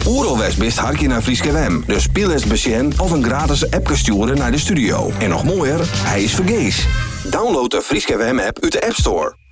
Oeralwest best hartje naar Frieske FM. Dus speel eens besjen of een gratis app sturen naar de studio. En nog mooier, hij is vergees. Download de Frieske FM app uit de App Store.